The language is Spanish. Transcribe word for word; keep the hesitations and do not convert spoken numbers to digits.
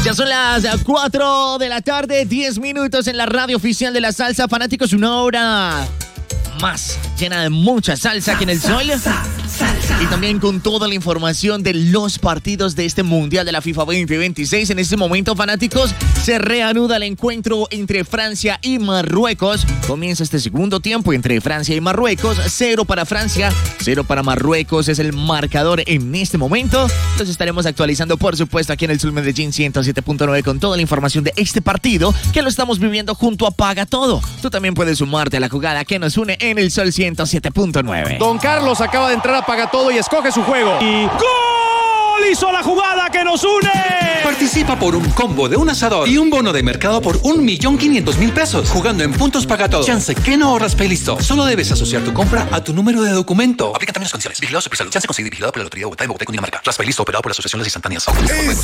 Ya son las cuatro de la tarde, diez minutos en la radio oficial de la salsa. Fanáticos, una hora más llena de mucha salsa aquí en el Sol. Y también con toda la información de los partidos de este Mundial de la FIFA veinte veintiséis. En este momento, fanáticos, se reanuda el encuentro entre Francia y Marruecos. Comienza este segundo tiempo entre Francia y Marruecos. Cero para Francia, cero para Marruecos es el marcador en este momento. Los estaremos actualizando, por supuesto, aquí en el Sol Medellín ciento siete punto nueve con toda la información de este partido que lo estamos viviendo junto a Paga Todo. Tú también puedes sumarte a la jugada que nos une en el Sol ciento siete punto nueve. Don Carlos acaba de entrar a Paga Todo y escoge su juego. Y ¡gol! Hizo la jugada que nos une. Participa por un combo de un asador y un bono de mercado por un millón quinientos mil pesos. Jugando en Puntos Paga Todo. Chance que no raspe y listo. Solo debes asociar tu compra a tu número de documento. Aplican también las condiciones. Vigilado Supersalud. Chance concedido y vigilado por la Lotería de Bogotá y Bogotá y Cundinamarca. Raspa y listo. Operado por la Asociación Las Instantáneas.